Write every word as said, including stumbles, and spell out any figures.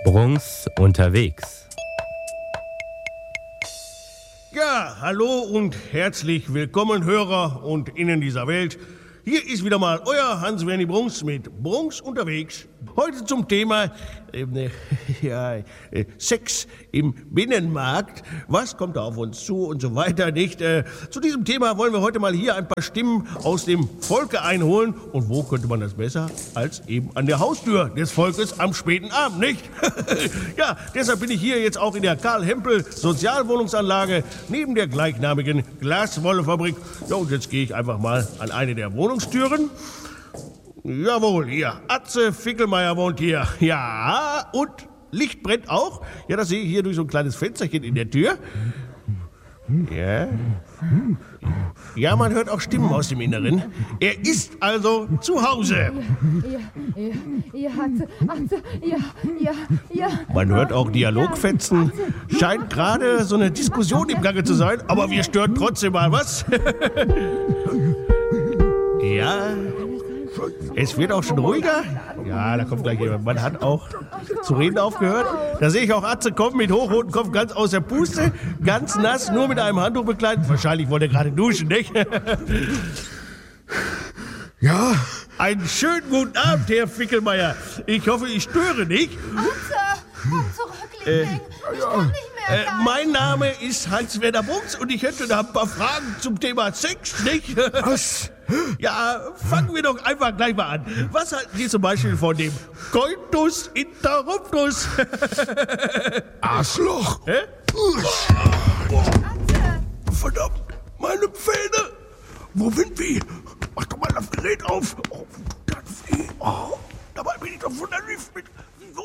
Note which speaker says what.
Speaker 1: Brunks unterwegs.
Speaker 2: Ja, hallo und herzlich willkommen, Hörer und Innen dieser Welt. Hier ist wieder mal euer Hans-Werni Brunks mit Brunks unterwegs. Heute zum Thema äh, ja, äh, Sex im Binnenmarkt. Was kommt da auf uns zu und so weiter, nicht? Äh, zu diesem Thema wollen wir heute mal hier ein paar Stimmen aus dem Volke einholen. Und wo könnte man das besser als eben an der Haustür des Volkes am späten Abend, nicht? Ja, deshalb bin ich hier jetzt auch in der Karl-Hempel-Sozialwohnungsanlage neben der gleichnamigen Glaswollefabrik. Ja, und jetzt gehe ich einfach mal an eine der Wohnungstüren. Jawohl, hier. Atze Fickelmeier wohnt hier. Ja, und Licht brennt auch. Ja, das sehe ich hier durch so ein kleines Fensterchen in der Tür. Ja. Ja, man hört auch Stimmen aus dem Inneren. Er ist also zu Hause.
Speaker 3: Ja, ja, ja, Atze, Atze, ja, ja, ja.
Speaker 2: Man hört auch Dialogfetzen. Scheint gerade so eine Diskussion im Gange zu sein, aber wir stören trotzdem mal, was? Ja. Es wird auch schon ruhiger. Ja, da kommt gleich jemand. Man hat auch zu reden aufgehört. Da sehe ich auch Atze kommen mit hochrotem Kopf ganz aus der Puste. Ganz nass, nur mit einem Handtuch bekleidet. Wahrscheinlich wollte er gerade duschen, nicht?
Speaker 4: Ja?
Speaker 2: Einen schönen guten Abend, Herr Fickelmeier. Ich hoffe, ich störe nicht.
Speaker 3: Atze, komm zurück, Liebling. Ich kann nicht mehr
Speaker 2: Äh,
Speaker 3: bleiben.
Speaker 2: mein Name ist Hans-Werner Brunks und ich hätte da ein paar Fragen zum Thema Sex, nicht?
Speaker 4: Was?
Speaker 2: Ja, fangen wir doch einfach gleich mal an. Was halten Sie zum Beispiel von dem Coitus interruptus?
Speaker 4: Arschloch!
Speaker 2: Hä?
Speaker 3: Atze,
Speaker 2: Verdammt, meine Pfähne! Wo sind die? Mach doch mal das Gerät auf. Oh, das weh. Oh, dabei bin ich doch von der Lift mit.